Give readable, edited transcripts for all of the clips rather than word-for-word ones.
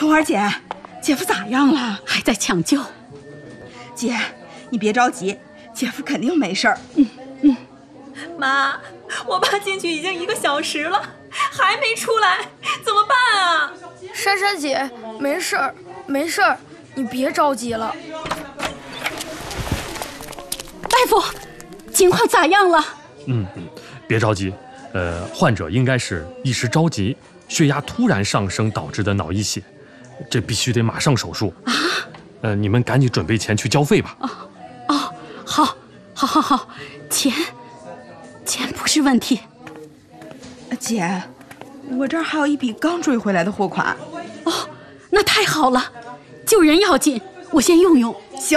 春花姐，姐夫咋样了？ 还在抢救。 姐，你别着急，姐夫肯定没事儿。 妈，我爸进去已经1个小时了，还没出来，怎么办啊？ 珊珊姐，没事儿，没事儿，你别着急了。 大夫，情况咋样了？ 别着急，患者应该是一时着急，血压突然上升导致的脑溢血，这必须得马上手术啊！你们赶紧准备钱去交费吧。 好，钱不是问题。 姐，我这儿还有一笔刚追回来的货款。 哦，那太好了，救人要紧，我先用用。 行。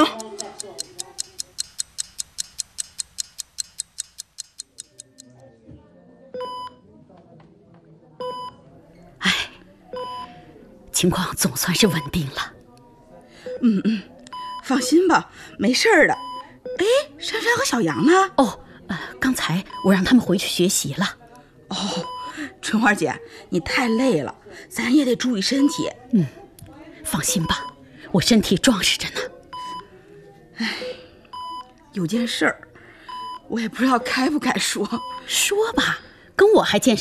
情况总算是稳定了。 放心吧，没事儿的。哎，珊珊和小杨呢？ 刚才我让他们回去学习了。 春花姐，你太累了，咱也得注意身体。 放心吧，我身体壮实着呢。 有件事儿，我也不知道该不该说。 说吧，跟我还见